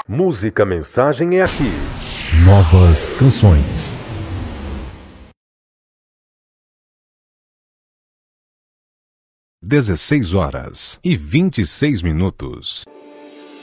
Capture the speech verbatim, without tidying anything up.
Música Mensagem é aqui. Novas canções. dezesseis horas e vinte e seis minutos.